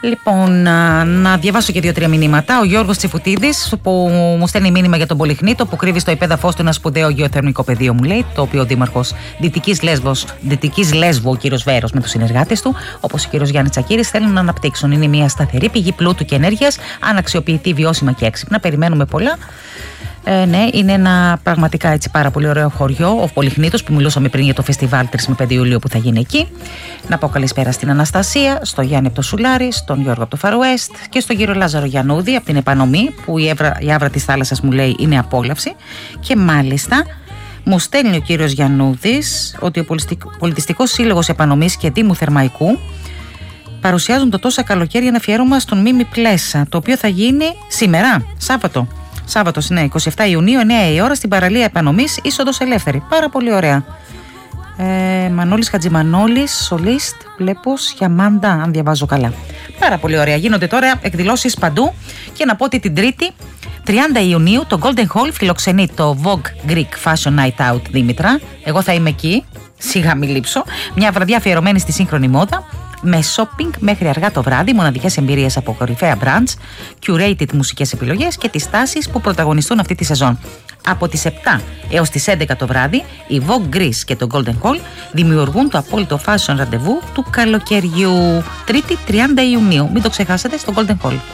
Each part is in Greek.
Λοιπόν, να διαβάσω και 2-3 μηνύματα. Ο Γιώργος Τσιφουτίδης, που μου στέλνει μήνυμα για τον Πολυχνήτο, που κρύβει στο υπέδαφος του ένα σπουδαίο γεωθερμικό πεδίο, μου λέει, το οποίο ο Δήμαρχος Δυτικής Λέσβου, ο κύριος Βέρος, με τους συνεργάτες του, όπως ο κύριος Γιάννης Τσακίρης, θέλουν να αναπτύξουν. Είναι μια σταθερή πηγή πλούτου και ενέργειας, αν αξιοποιηθεί βιώσιμα και έξυπνα. Περιμένουμε πολλά. Ναι, είναι ένα πραγματικά έτσι πάρα πολύ ωραίο χωριό, ο Πολυχνήτος, που μιλούσαμε πριν για το φεστιβάλ 3 με 5 Ιουλίου που θα γίνει εκεί. Να πω καλησπέρα στην Αναστασία, στον Γιάννη από το Σουλάρι, στον Γιώργο από το Far West και στον κύριο Λάζαρο Γιαννούδη από την Επανομή, που η άβρα της θάλασσας μου λέει είναι απόλαυση. Και μάλιστα μου στέλνει ο κύριος Γιαννούδης ότι ο Πολιτιστικός Σύλλογος Επανομής και Δήμου Θερμαϊκού παρουσιάζουν το τόσα καλοκαίρι ένα αφιέρωμα στον Μίμη Πλέσα, το οποίο θα γίνει σήμερα, Σάββατο, ναι, 27 Ιουνίου, 9 η ώρα, στην παραλία Επανομής, είσοδος ελεύθερη. Πάρα πολύ ωραία. Μανώλης Χατζημανόλης, σολίστ, βλέπως, Γιαμάντα, αν διαβάζω καλά. Πάρα πολύ ωραία. Γίνονται τώρα εκδηλώσεις παντού. Και να πω ότι την Τρίτη, 30 Ιουνίου, το Golden Hall φιλοξενεί το Vogue Greek Fashion Night Out Δήμητρα. Εγώ θα είμαι εκεί, σιγά μη λείψω. Μια βραδιά αφιερωμένη στη σύγχρονη μόδα, με shopping μέχρι αργά το βράδυ, μοναδικές εμπειρίες από κορυφαία brands, curated μουσικές επιλογές και τις τάσεις που πρωταγωνιστούν αυτή τη σεζόν. Από τις 7 έως τις 11 το βράδυ, η Vogue Greece και το Golden Hall δημιουργούν το απόλυτο fashion ραντεβού του καλοκαιριού. Τρίτη, 30 Ιουνίου. Μην το ξεχάσετε, στο Golden Hall.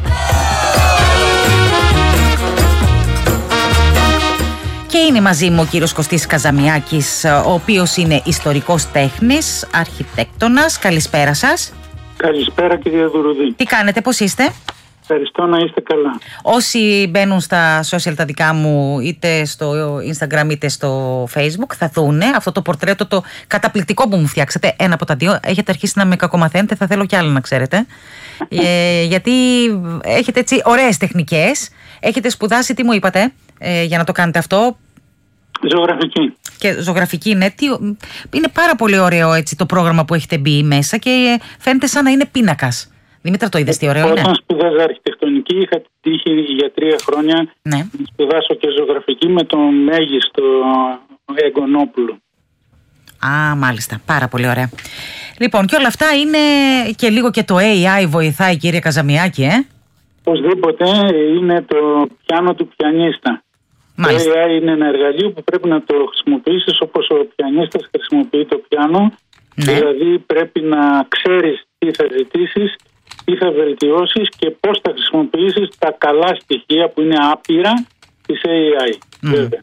Και είναι μαζί μου ο κύριος Κωστής Καζαμιάκης, ο οποίος είναι ιστορικός τέχνης, αρχιτέκτονας. Καλησπέρα σας. Καλησπέρα κυρία Δουρουδή. Τι κάνετε, πώς είστε? Ευχαριστώ, να είστε καλά. Όσοι μπαίνουν στα social τα δικά μου, είτε στο Instagram είτε στο Facebook, θα δούνε αυτό το πορτρέτο το καταπληκτικό που μου φτιάξατε. Ένα από τα δύο. Έχετε αρχίσει να με κακομαθαίνετε, θα θέλω κι άλλο να ξέρετε. Γιατί έχετε έτσι ωραίες τεχνικές. Έχετε σπουδάσει, τι μου είπατε, για να το κάνετε αυτό? Ζωγραφική. Και ζωγραφική, ναι. Είναι πάρα πολύ ωραίο έτσι το πρόγραμμα που έχετε μπει μέσα και φαίνεται σαν να είναι πίνακας. Δημήτρα, το είδες τι ωραίο είναι? Όταν σπουδάζα αρχιτεκτονική, είχα την τύχη για 3 χρόνια να σπουδάσω και ζωγραφική με τον μέγιστο Εγκονόπουλο. Α, μάλιστα. Πάρα πολύ ωραία. Λοιπόν, και όλα αυτά είναι και λίγο και το AI βοηθάει, κύριε Καζαμιάκη, Οπωσδήποτε είναι το πιάνο του πιανίστα. Μάλιστα. Το AI είναι ένα εργαλείο που πρέπει να το χρησιμοποιήσεις όπως ο πιανίστας χρησιμοποιεί το πιάνο. Ναι. Δηλαδή πρέπει να ξέρεις τι θα ζητήσεις, τι θα βελτιώσεις και πώς θα χρησιμοποιήσεις τα καλά στοιχεία που είναι άπειρα της AI. Βέβαια.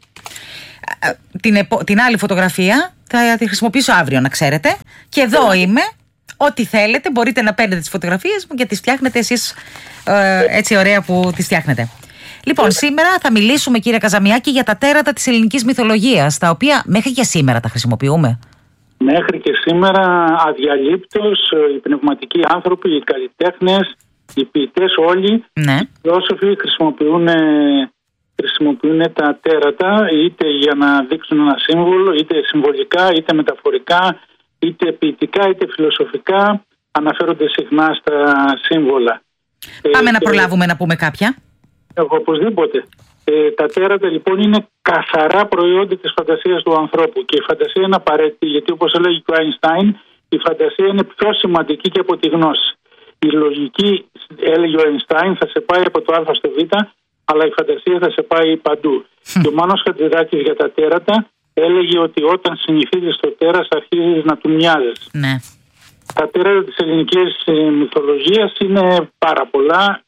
Την άλλη φωτογραφία θα τη χρησιμοποιήσω αύριο, να ξέρετε. Και εδώ είμαι. Ό,τι θέλετε μπορείτε να παίρνετε τις φωτογραφίες μου και τις φτιάχνετε εσείς έτσι ωραία που τις φτιάχνετε. Λοιπόν, σήμερα θα μιλήσουμε, κύριε Καζαμιάκη, για τα τέρατα της ελληνικής μυθολογίας, τα οποία μέχρι και σήμερα τα χρησιμοποιούμε. Μέχρι και σήμερα αδιαλείπτως οι πνευματικοί άνθρωποι, οι καλλιτέχνες, οι ποιητές όλοι, ναι. Οι φιλόσοφοι χρησιμοποιούν τα τέρατα είτε για να δείξουν ένα σύμβολο, είτε συμβολικά, είτε μεταφορικά, είτε ποιητικά, είτε φιλοσοφικά, αναφέρονται συχνά στα σύμβολα. Πάμε να προλάβουμε να πούμε κάποια. Οπωσδήποτε. Τα τέρατα λοιπόν είναι καθαρά προϊόντα της φαντασίας του ανθρώπου και η φαντασία είναι απαραίτητη, γιατί όπως έλεγε και ο Αϊνστάιν, η φαντασία είναι πιο σημαντική και από τη γνώση. Η λογική, έλεγε ο Αϊνστάιν, θα σε πάει από το Α στο Β, αλλά η φαντασία θα σε πάει παντού. Και ο Μάνος Χατζηδάκης για τα τέρατα έλεγε ότι όταν συνηθίζεις το τέρας αρχίζεις να του μοιάζεις. Ναι. Τα τέρατα της ελληνικής μυθολογίας είναι πάρα πολλά.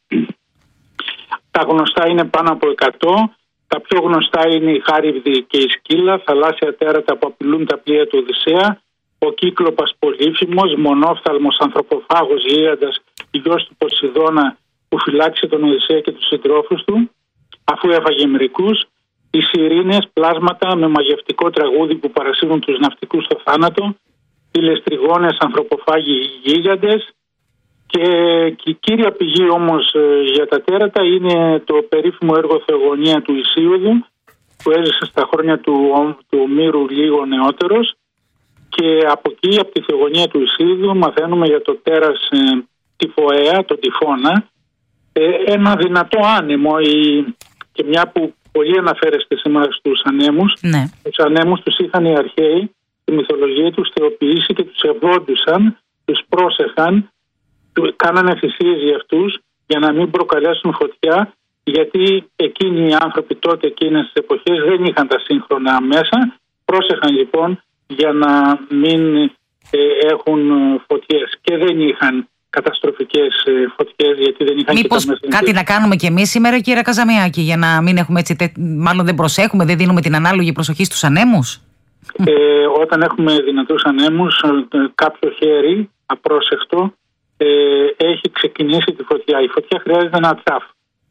Τα γνωστά είναι πάνω από 100. Τα πιο γνωστά είναι η Χάρυβδη και η Σκύλα, θαλάσσια τέρατα που απειλούν τα πλοία του Οδυσσέα. Ο Κύκλοπας Πολύφημος, μονόφθαλμος ανθρωποφάγος γίγαντας, γιος του Ποσειδώνα που φυλάξε τον Οδυσσέα και τους συντρόφους του, αφού έφαγε μερικούς. Οι Σιρήνες, πλάσματα με μαγευτικό τραγούδι που παρασύρουν τους ναυτικούς στο θάνατο. Οι Λεστριγόνες, ανθρωποφάγοι γίγαντες. Και η κύρια πηγή όμως για τα τέρατα είναι το περίφημο έργο Θεογονία του Ησίωδου, που έζησε στα χρόνια του Ομήρου λίγο νεότερος, και από εκεί, από τη Θεογονία του Ησίωδου, μαθαίνουμε για το τέρας Τυφοαία, τον Τυφώνα, ένα δυνατό άνεμο, και μια που πολύ αναφέρεστε σήμερα στους ανέμους. Ναι. Τους ανέμους τους είχαν οι αρχαίοι, η μυθολογία τους θεοποιήσει και τους ευόντουσαν, τους πρόσεχαν κάνανε θυσίες για αυτούς για να μην προκαλέσουν φωτιά, γιατί εκείνοι οι άνθρωποι τότε, εκείνες τις εποχές, δεν είχαν τα σύγχρονα μέσα. Πρόσεχαν λοιπόν για να μην έχουν φωτιές και δεν είχαν καταστροφικές φωτιές, γιατί δεν είχαν. Μήπως κάτι να κάνουμε κι εμείς σήμερα, κύριε Καζαμιάκη, για να μην έχουμε έτσι, μάλλον δεν προσέχουμε, δεν δίνουμε την ανάλογη προσοχή στους ανέμους? Όταν έχουμε δυνατούς ανέμους, κάποιο χέρι απρόσεχτο έχει ξεκινήσει τη φωτιά. Η φωτιά χρειάζεται ένα τσάφ.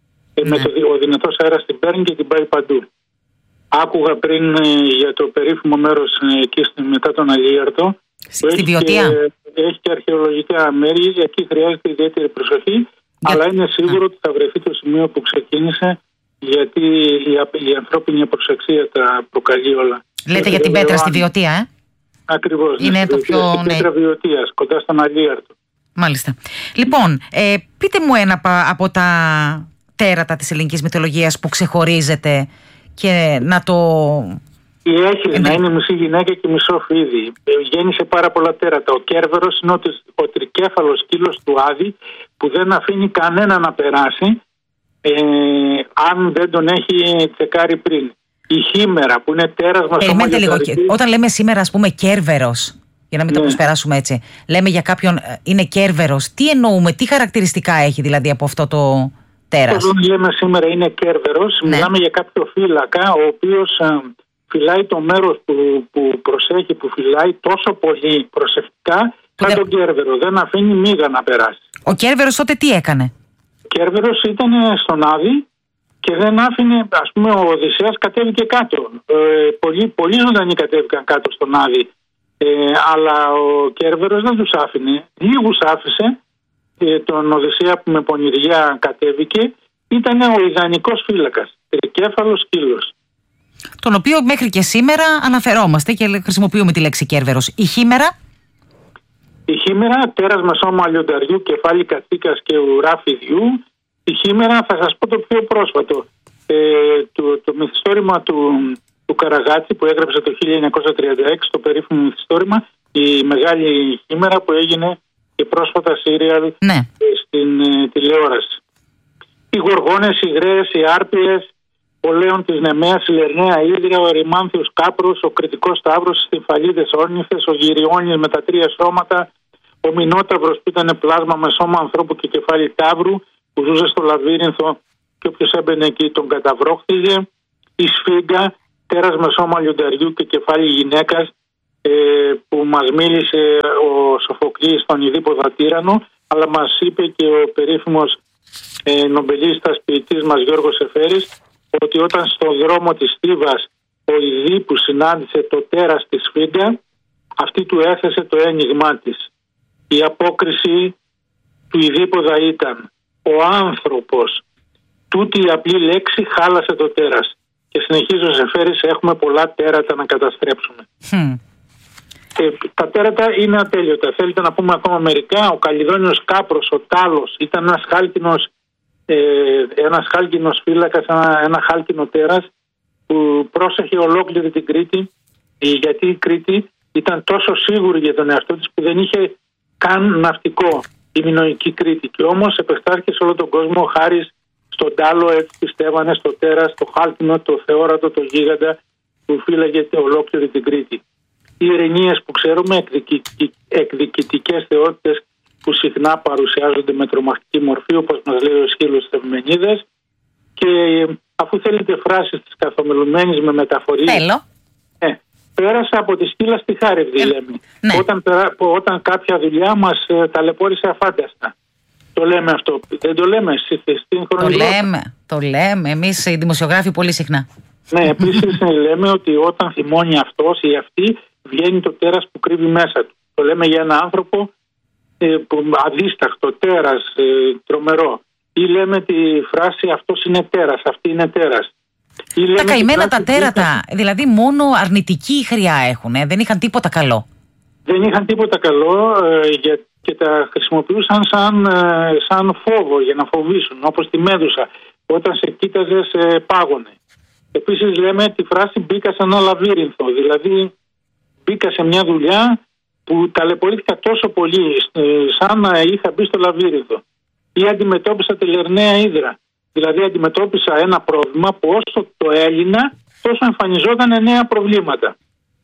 Ο δυνατός αέρας την παίρνει και την πάει παντού. Άκουγα πριν για το περίφημο μέρος εκεί μετά τον Αλίαρτο. Στη Βιωτία. Έχει και αρχαιολογικά μέρη, εκεί χρειάζεται ιδιαίτερη προσοχή, αλλά είναι σίγουρο ότι θα βρεθεί το σημείο που ξεκίνησε, γιατί η ανθρώπινη απροσεξία τα προκαλεί όλα. Λέτε για την Πέτρα στη Βιωτία, Ακριβώς. Είναι το πιο. Στην Πέτρα Βιωτίας, κοντά στον Αλίαρτο. Μάλιστα. Λοιπόν, πείτε μου ένα από τα τέρατα της ελληνικής μυθολογίας που ξεχωρίζεται και να το. Η Έχιδνα είναι μισή γυναίκα και μισό φίδι. Γέννησε πάρα πολλά τέρατα. Ο Κέρβερος είναι ο τρικέφαλος σκύλος του Άδη, που δεν αφήνει κανένα να περάσει αν δεν τον έχει τσεκάρει πριν. Η Χήμερα, που είναι τέρας μας. Περιμένετε λίγο. Όταν λέμε σήμερα, ας πούμε, Κέρβερος, για να μην το προσπεράσουμε έτσι, λέμε για κάποιον είναι Κέρβερος, τι εννοούμε, τι χαρακτηριστικά έχει δηλαδή από αυτό το τέρας? Όταν λέμε σήμερα είναι Κέρβερος, μιλάμε για κάποιο φύλακα, ο οποίος φυλάει το μέρος που προσέχει, που φυλάει τόσο πολύ προσεκτικά, σαν τον Κέρβερο. Δεν αφήνει μίγα να περάσει. Ο Κέρβερος τότε τι έκανε? Ο Κέρβερος ήταν στον Άδη και δεν άφηνε, ας πούμε, ο Οδυσσέας κατέβηκε κάτω. Πολλοί ζωντανοί κατέβηκαν κάτω στον Άδη. Αλλά ο Κέρβερος δεν τους άφηνε. Λίγους άφησε. Τον Οδυσσέα που με πονηριά κατέβηκε ήταν ο ιδανικός φύλακας. Τρικέφαλος σκύλος. Τον οποίο μέχρι και σήμερα αναφερόμαστε και χρησιμοποιούμε τη λέξη Κέρβερος. Η Χήμερα? Η Χήμερα, τέρας με σώμα λιονταριού, κεφάλι κατσίκας και ουρά φιδιού. Η Χήμερα, θα σας πω το πιο πρόσφατο. Το μυθιστόρημα του Καραγάτση που έγραψε το 1936, το περίφημο μυθιστόρημα, η Μεγάλη Χήμερα, που έγινε και πρόσφατα σύριαλ στην τηλεόραση. Οι Γοργόνες, οι Γραίες, οι Άρπιες, ο Λέων της Νεμαίας, η Λερναία Ύδρια, ο Ερημάνθιος Κάπρος, ο Κρητικός Σταύρος, οι Στυμφαλίδες Όρνηθες, ο Γυριώνης με τα 3 σώματα, ο Μινόταυρος που ήταν πλάσμα με σώμα ανθρώπου και κεφάλι ταύρου, που ζούσε στο λαβύρινθο και όποιος έμπαινε εκεί τον καταβρόχτιζε, η Σφίγγα, τέρας με σώμα λιονταριού και κεφάλι γυναίκας, που μας μίλησε ο Σοφοκλής στον Ιδίποδα Τύρανο, αλλά μας είπε και ο περίφημος νομπελίστας ποιητής μας Γιώργος Εφέρης, ότι όταν στον δρόμο της Θήβας ο Ιδίπου συνάντησε το τέρας της Σφίγγα, αυτή του έθεσε το ένιγμά της. Η απόκριση του Ιδίποδα ήταν: ο άνθρωπος. Τούτη η απλή λέξη χάλασε το τέρας. Και συνεχίζει ο Σεφέρης, έχουμε πολλά τέρατα να καταστρέψουμε. Τα τέρατα είναι ατέλειωτα. Θέλετε να πούμε ακόμα μερικά? Ο Καλιδόνιος Κάπρος, ο Τάλος, ήταν ένας χάλκινος φύλακας, ένα χάλκινο τέρας που πρόσεχε ολόκληρη την Κρήτη, γιατί η Κρήτη ήταν τόσο σίγουρη για τον εαυτό της που δεν είχε καν ναυτικό, η μινωική Κρήτη, και όμως επεκτάθηκε σε όλο τον κόσμο χάρη στον Τάλο. Έτσι πιστεύανε στο τέρας, το χάλκινο, το θεόρατο, το γίγαντα που φύλαγε ολόκληρη την Κρήτη. Οι Ειρηνίες που ξέρουμε, εκδικητικές θεότητες που συχνά παρουσιάζονται με τρομακτική μορφή, όπως μας λέει ο Σχήλος Θευμενίδας. Και αφού θέλετε φράσεις της καθομιλουμένης με μεταφορίες, πέρασα από τη σκύλα στη Χάρευδη, λέμε. Ναι. Όταν κάποια δουλειά μας ταλαιπώρησε αφάνταστα. Το λέμε αυτό. Δεν το λέμε στην χρονικότητα? Το λέμε. Εμείς οι δημοσιογράφοι πολύ συχνά. Ναι, επίσης λέμε ότι όταν θυμώνει αυτός ή αυτή, βγαίνει το τέρας που κρύβει μέσα του. Το λέμε για ένα άνθρωπο που αδίσταχτο, τέρας, τρομερό. Ή λέμε τη φράση αυτός είναι τέρας, αυτή είναι τέρας. Τα καημένα τα τέρατα, δηλαδή μόνο αρνητική χρειά έχουν, δεν είχαν τίποτα καλό. Δεν είχαν τίποτα καλό και τα χρησιμοποιούσαν σαν φόβο, για να φοβήσουν, όπως τη Μέδουσα. Όταν σε κοίταζε, σε πάγωνε. Επίσης λέμε τη φράση μπήκα σε ένα λαβύρινθο, δηλαδή μπήκα σε μια δουλειά που ταλαιπωρήθηκα τόσο πολύ, σαν να είχα μπει στο λαβύρινθο, ή αντιμετώπισα τη Λερναία Ύδρα. Δηλαδή αντιμετώπισα ένα πρόβλημα που όσο το έλυνα, τόσο εμφανιζόταν νέα προβλήματα.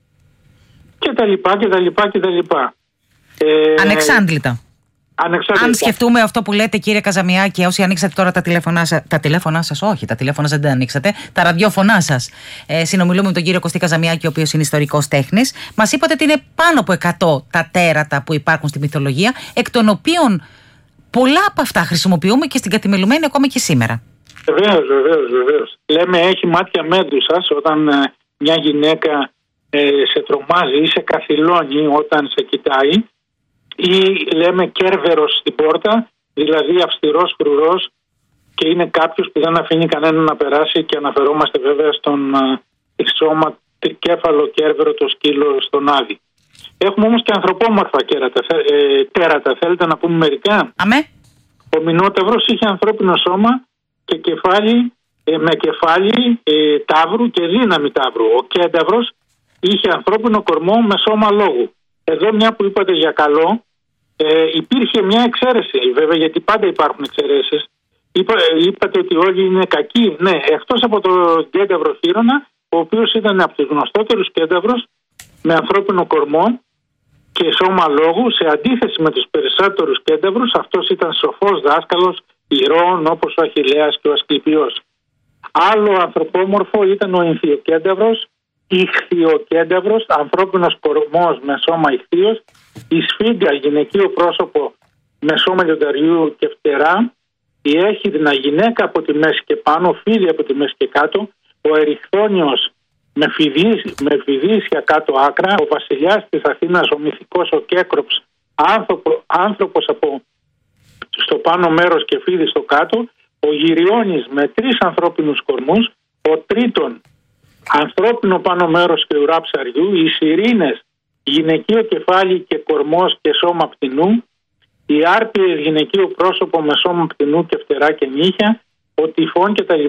Και τα λοιπά. Ανεξάντλητα. Αν σκεφτούμε αυτό που λέτε, κύριε Καζαμιάκη, όσοι ανοίξατε τώρα τα τηλέφωνά σας, όχι, τα τηλέφωνα δεν τα ανοίξατε, τα ραδιόφωνά σας. Συνομιλούμε με τον κύριο Κωστή Καζαμιάκη, ο οποίος είναι ιστορικός τέχνης. Μας είπατε ότι είναι πάνω από 100 τα τέρατα που υπάρχουν στη μυθολογία, εκ των οποίων πολλά από αυτά χρησιμοποιούμε και στην καθημερινή ακόμα και σήμερα. Βεβαίως. Λέμε έχει μάτια μέδουσας όταν μια γυναίκα σε τρομάζει ή σε καθυλώνει όταν σε κοιτάει, ή λέμε Κέρβερος στην πόρτα, δηλαδή αυστηρός φρουρός, και είναι κάποιος που δεν αφήνει κανέναν να περάσει, και αναφερόμαστε βέβαια στον σώμα κέφαλο Κέρβερο, το σκύλο στον Άδη. Έχουμε όμως και ανθρωπόμορφα τέρατα. Θέλετε να πούμε μερικά? Αμέ. Ο Μινόταυρος είχε ανθρώπινο σώμα και κεφάλι, με κεφάλι ταύρου και δύναμη ταύρου. Ο Κένταυρος είχε ανθρώπινο κορμό με σώμα λόγου. Εδώ, μια που είπατε για καλό, υπήρχε μια εξαίρεση, βέβαια, γιατί πάντα υπάρχουν εξαιρέσεις. Είπατε ότι όλοι είναι κακοί. Ναι, εκτός από τον Κένταυρο Χείρονα, ο οποίος ήταν από τους γνωστότερους κένταυρους με ανθρώπινο κορμό και σώμα λόγου, σε αντίθεση με τους περισσότερους κένταυρους. Αυτός ήταν σοφός δάσκαλος ηρώων, όπως ο Αχιλλέας και ο Ασκληπιός. Άλλο ανθρωπόμορφο ήταν ο Ινθιοκένταυρος, Ιχθυοκένταυρος, ανθρώπινος κορμός με σώμα ιχθύος, η Σφίγγα, γυναικείο πρόσωπο με σώμα λιονταριού και φτερά, η Έχιδνα, γυναίκα από τη μέση και πάνω, φίδι από τη μέση και κάτω, ο Εριχθόνιος με φιδίσια κάτω άκρα, ο βασιλιάς της Αθήνας, ο μυθικός ο Κέκροψ, άνθρωπος από στο πάνω μέρος και φίδι στο κάτω, ο Γυριώνης με 3 ανθρώπινους κορμούς, ο Τρίτον ανθρώπινο πάνω μέρος και ουρά ψαριού, οι Σιρήνες γυναικείο κεφάλι και κορμός και σώμα πτηνού, οι Άρπιες γυναικείο πρόσωπο με σώμα πτηνού και φτερά και νύχια, ο Τυφών κτλ.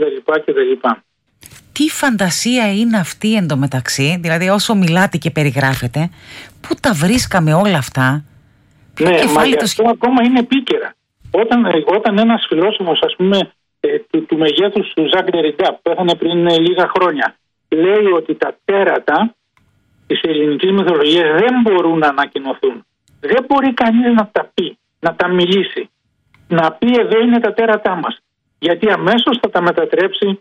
Τι φαντασία είναι αυτή εντωμεταξύ, δηλαδή όσο μιλάτε και περιγράφετε, πού τα βρίσκαμε όλα αυτά? Ναι, μα γι' αυτό ακόμα είναι επίκαιρα. Όταν ένας φιλόσοφος, ας πούμε, του μεγέθους του Ζακ Ντεριντά, που πέθανε πριν λίγα χρόνια, λέει ότι τα τέρατα της ελληνικής μυθολογίας δεν μπορούν να ανακοινωθούν. Δεν μπορεί κανείς να τα πει, να τα μιλήσει. Να πει εδώ είναι τα τέρατά μας. Γιατί αμέσως θα τα μετατρέψει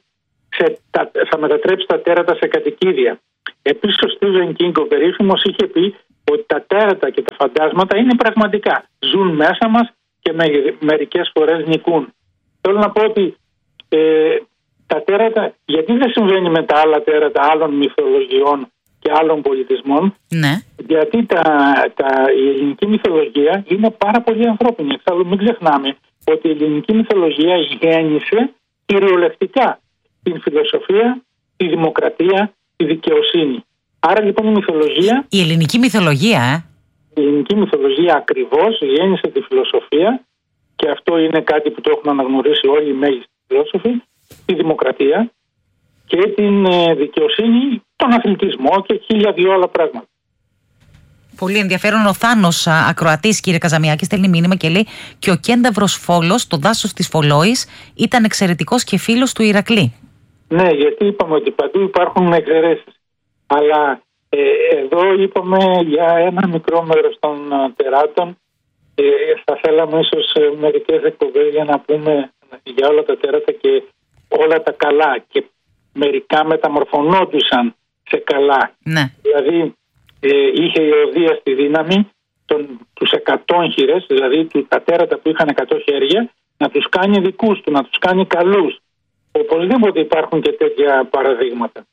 τα τέρατα σε κατοικίδια. Επίσης ο Στίβεν Κίνγκ, ο περίφημος, είχε πει ότι τα τέρατα και τα φαντάσματα είναι πραγματικά. Ζουν μέσα μας και μερικές φορές νικούν. Θέλω να πω ότι τα τέρατα, γιατί δεν συμβαίνει με τα άλλα τέρατα άλλων μυθολογιών και άλλων πολιτισμών? Ναι. Γιατί η ελληνική μυθολογία είναι πάρα πολύ ανθρώπινη. Εξάλλου μην ξεχνάμε ότι η ελληνική μυθολογία γέννησε κυριολεκτικά την φιλοσοφία, τη δημοκρατία, τη δικαιοσύνη. Άρα λοιπόν η μυθολογία... Η ελληνική μυθολογία, Η ελληνική μυθολογία ακριβώς γέννησε τη φιλοσοφία, και αυτό είναι κάτι που το έχουν αναγνωρίσει όλοι οι μέγιστοι φιλόσοφοι, τη δημοκρατία και την δικαιοσύνη, τον αθλητισμό και 1002 άλλα πράγματα. Πολύ ενδιαφέρον. Ο Θάνος, ακροατής, κύριε Καζαμιάκη, στέλνει μήνυμα και λέει: και ο κένταυρος Φόλος, το δάσος της Φολόης, ήταν εξαιρετικός και φίλος του Ηρακλή. Ναι, γιατί είπαμε ότι παντού υπάρχουν εξαιρέσεις. Αλλά εδώ είπαμε για ένα μικρό μέρος των τεράτων. Θα θέλαμε ίσως μερικές εκπομπές για να πούμε για όλα τα τέρατα και όλα τα καλά. Και μερικά μεταμορφωνόντουσαν σε καλά. Ναι. Δηλαδή είχε η Οδεία στη δύναμη τους 100 χειρές, δηλαδή τα τέρατα που είχαν 100 χέρια, να τους κάνει δικούς του, να τους κάνει καλούς. Οπωσδήποτε υπάρχουν και τέτοια παραδείγματα.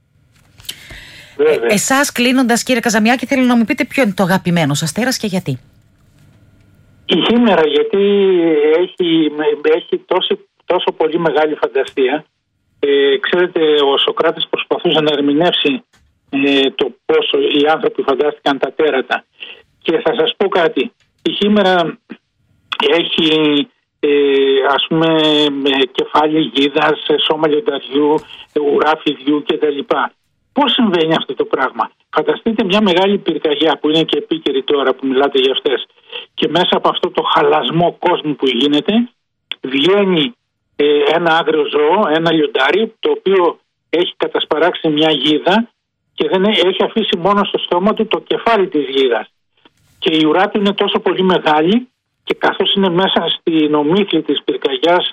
Εσάς κλείνοντας, κύριε Καζαμιάκη, θέλω να μου πείτε ποιο είναι το αγαπημένο σας τέρας και γιατί? Η Χήμερα, γιατί έχει τόσο πολύ μεγάλη φαντασία. Ξέρετε, ο Σωκράτης προσπαθούσε να ερμηνεύσει το πόσο οι άνθρωποι φαντάστηκαν τα τέρατα. Και θα σας πω κάτι. Η Χήμερα έχει ας πούμε κεφάλι γίδας, σώμα λιονταριού, ουρά φιδιού κτλ. Πώς συμβαίνει αυτό το πράγμα? Φανταστείτε μια μεγάλη πυρκαγιά που είναι και επίκαιρη τώρα που μιλάτε για αυτές, και μέσα από αυτό το χαλασμό κόσμο που γίνεται βγαίνει ένα άγριο ζώο, ένα λιοντάρι, το οποίο έχει κατασπαράξει μια γίδα και δεν έχει αφήσει μόνο στο στόμα του το κεφάλι της γίδας. Και η ουρά του είναι τόσο πολύ μεγάλη, και καθώς είναι μέσα στην ομίχλη της πυρκαγιάς,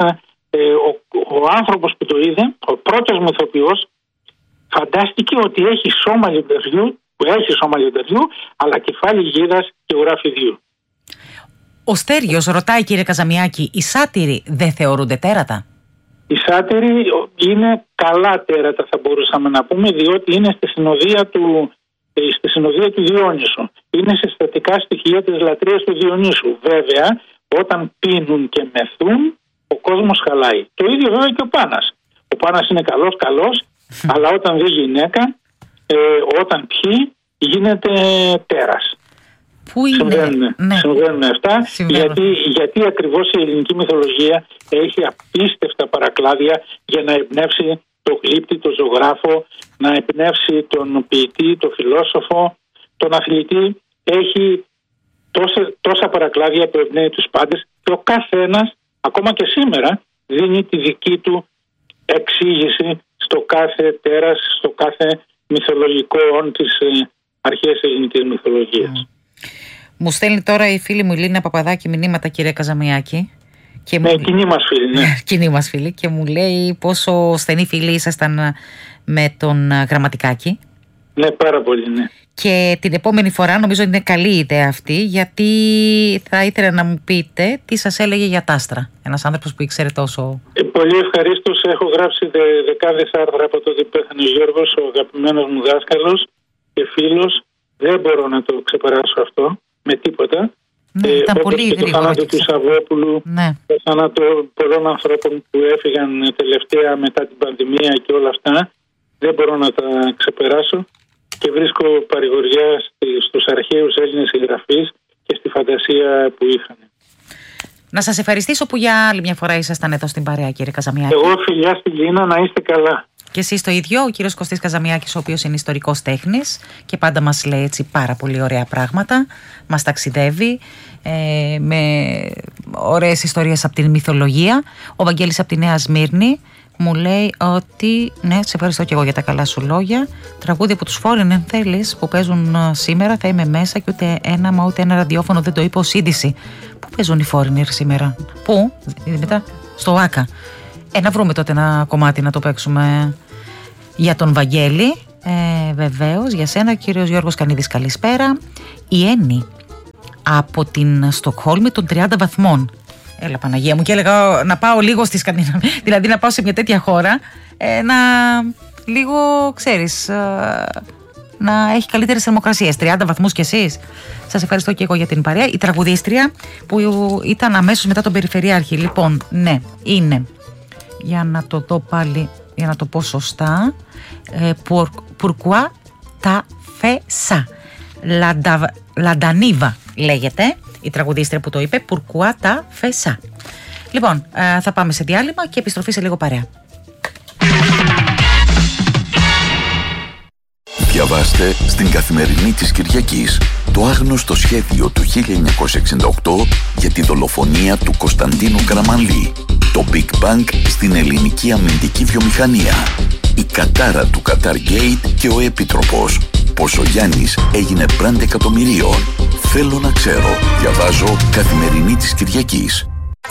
ο άνθρωπος που το είδε, ο πρώτος μου ηθοποιός, φαντάστηκε ότι έχει σώμα λιονταριού, αλλά κεφάλι γίδας και ουρά φιδιού. Ο Στέργιος ρωτάει, κύριε Καζαμιάκη, οι σάτυροι δεν θεωρούνται τέρατα? Οι σάτυροι είναι καλά τέρατα, θα μπορούσαμε να πούμε, διότι είναι στη συνοδεία του Διόνυσου. Είναι συστατικά στοιχεία της λατρείας του Διονύσου. Βέβαια, όταν πίνουν και μεθούν, ο κόσμος χαλάει. Το ίδιο βέβαια και ο Πάνας. Ο Πάνας είναι καλός, αλλά όταν δει γυναίκα, όταν πιει, γίνεται τέρας. Πού είναι? Συμβαίνουν αυτά, γιατί ακριβώς η ελληνική μυθολογία έχει απίστευτα παρακλάδια για να εμπνεύσει τον γλύπτη, τον ζωγράφο, να εμπνεύσει τον ποιητή, τον φιλόσοφο, τον αθλητή. Έχει τόσα παρακλάδια που εμπνέει τους πάντες, και ο καθένας, ακόμα και σήμερα, δίνει τη δική του εξήγηση στο κάθε τέρας, στο κάθε μυθολογικό όν της αρχαίας ελληνικής μυθολογίας. Μου στέλνει τώρα η φίλη μου η Λίνα Παπαδάκη μηνύματα, κύριε Καζαμιάκη. Κοινή μας φίλη, ναι. Κοινή μας φίλη, και μου λέει πόσο στενοί φίλοι ήσασταν με τον Γραμματικάκη. Ναι, πάρα πολύ, ναι. Και την επόμενη φορά νομίζω είναι καλή ιδέα αυτή, γιατί θα ήθελα να μου πείτε τι σας έλεγε για τα άστρα. Ένας άνθρωπος που ήξερε τόσο. Πολύ ευχαρίστως. Έχω γράψει δεκάδες άρθρα από τότε που πέθανε ο Γιώργος, ο αγαπημένος μου δάσκαλος και φίλος. Δεν μπορώ να το ξεπεράσω αυτό με τίποτα. Ναι, ήταν πολύ γρήγορο. Το θάνατο του Σαββόπουλου, ναι. Το θάνατο πολλών ανθρώπων που έφυγαν τελευταία μετά την πανδημία και όλα αυτά, δεν μπορώ να τα ξεπεράσω, και βρίσκω παρηγοριά στους αρχαίους Έλληνες συγγραφείς και στη φαντασία που είχαν. Να σας ευχαριστήσω που για άλλη μια φορά ήσασταν εδώ στην παρέα, κύριε Καζαμιάκη. Εγώ φιλιά στη Λίνα, να είστε καλά. Και εσείς το ίδιο, ο κύριος Κωστής Καζαμιάκης, ο οποίος είναι ιστορικός τέχνης και πάντα μας λέει έτσι πάρα πολύ ωραία πράγματα, μας ταξιδεύει με ωραίες ιστορίες από την μυθολογία. Ο Βαγγέλης από τη Νέα Σμύρνη μου λέει ότι ναι, σε ευχαριστώ και εγώ για τα καλά σου λόγια. Τραγούδια από τους Foreigner θέλεις που παίζουν σήμερα, θα είμαι μέσα, και ούτε ένα ραδιόφωνο δεν το είπε ως είδηση. Πού παίζουν οι Foreigner σήμερα? Πού? Μετά στο Άκα. Να βρούμε τότε ένα κομμάτι να το παίξουμε για τον Βαγγέλη. Βεβαίως, για σένα, κύριος Γιώργος Κανίδης, καλησπέρα. Η Έννη από την Στοκχόλμη των 30 βαθμών. Έλα Παναγία μου, και έλεγα να πάω λίγο στη Σκανδιναβία, δηλαδή να πάω σε μια τέτοια χώρα, να λίγο, ξέρεις, να έχει καλύτερες θερμοκρασίες. 30 βαθμούς κι εσείς. Σας ευχαριστώ και εγώ για την παρέα. Η τραγουδίστρια που ήταν αμέσως μετά τον Περιφερειάρχη. Λοιπόν, ναι, είναι, για να το δω πάλι, για να το πω σωστά, Pourquoi ta fait ça? Λαντανίβα λέγεται η τραγουδίστρια που το είπε. Pourquoi ta fait ça? Λοιπόν, θα πάμε σε διάλειμμα και επιστροφή σε λίγο παρέα. Διαβάστε στην Καθημερινή της Κυριακής το άγνωστο σχέδιο του 1968 για τη δολοφονία του Κωνσταντίνου Καραμανλή, το Big Bang στην ελληνική αμυντική βιομηχανία, η κατάρα του Qatar-Gate και ο Επίτροπος, πως ο Γιάννης έγινε μπραντ εκατομμυρίων. Θέλω να ξέρω. Διαβάζω Καθημερινή της Κυριακής.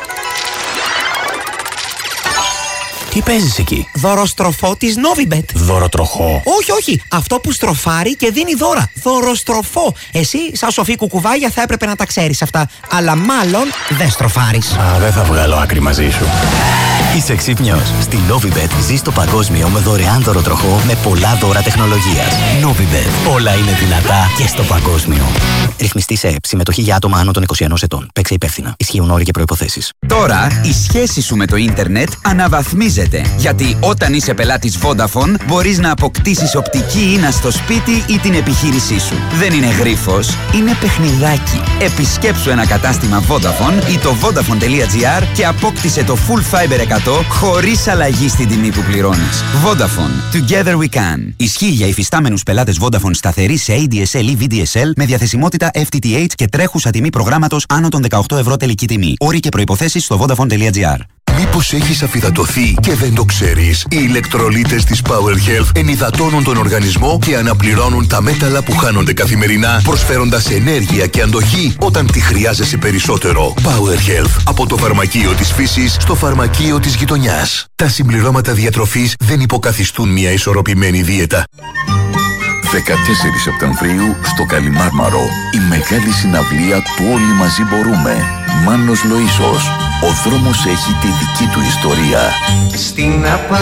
Τι παίζεις εκεί? Δωροστροφό της Novibet. Δωροτροχό? Όχι. Αυτό που στροφάρει και δίνει δώρα. Δωροστροφό. Εσύ, σαν σοφή κουκουβάγια, θα έπρεπε να τα ξέρεις αυτά. Αλλά μάλλον δεν στροφάρεις. Δεν θα βγάλω άκρη μαζί σου. Είσαι ξύπνιος. Στη Novibet ζεις το παγκόσμιο με δωρεάν δωροτροχό με πολλά δώρα τεχνολογίας. Novibet. Όλα είναι δυνατά και στο παγκόσμιο. Ρυθμιστή σε ΕΠ. Συμμετοχή για άτομα άνω των 21 ετών. Παίξε υπεύθυνα. Ισχύουν όροι και προϋποθέσεις. Τώρα η σχέση σου με το ίντερνετ αναβαθμίζεται. Γιατί όταν είσαι πελάτης Vodafone μπορείς να αποκτήσεις οπτική ίνα στο σπίτι ή την επιχείρησή σου. Δεν είναι γρίφος, είναι παιχνιδάκι. Επισκέψου ένα κατάστημα Vodafone ή το Vodafone.gr και απόκτησε το Full Fiber 100 χωρίς αλλαγή στην τιμή που πληρώνεις. Vodafone. Together we can. Ισχύει για υφιστάμενους πελάτες Vodafone σταθερή σε ADSL ή VDSL με διαθεσιμότητα FTTH και τρέχουσα τιμή προγράμματος άνω των 18 ευρώ τελική τιμή. Όροι και προϋποθέσεις στο vodafone.gr. Μήπως έχεις αφυδατωθεί και δεν το ξέρεις? Οι ηλεκτρολίτες της Power Health ενυδατώνουν τον οργανισμό και αναπληρώνουν τα μέταλλα που χάνονται καθημερινά, προσφέροντας ενέργεια και αντοχή όταν τη χρειάζεσαι περισσότερο. Power Health. Από το φαρμακείο της φύσης στο φαρμακείο της γειτονιάς. Τα συμπληρώματα διατροφής δεν υποκαθιστούν μια ισορροπημένη δίαιτα. 14 Σεπτεμβρίου στο Καλιμάρμαρο, η μεγάλη συναυλία του Όλοι Μαζί Μπορούμε. Μάνος Λοΐσος. Ο δρόμος έχει τη δική του ιστορία. Στην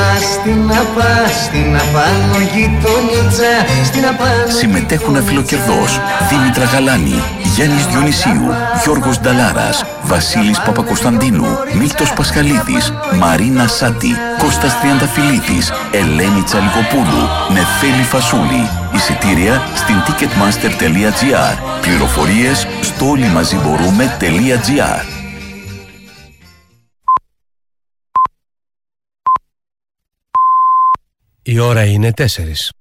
απάνω γειτονίτσα, στην απάνω. Συμμετέχουν αφιλοκερδός Δήμητρα Γαλάνη, Γιάννης Διονυσίου, Γιώργος Νταλάρας, Βασίλης Παπακοσταντίνου, Μίλτος Πασχαλίδης, Μαρίνα Σάτι, Κώστας Τριανταφυλλίδης, Ελένη Τσαλικοπούλου, Νεφέλη Φασούλη. Εισιτήρια στην ticketmaster.gr. Πληροφορίες στο όλοιμαζιμπορούμε.gr. Η ώρα είναι 4.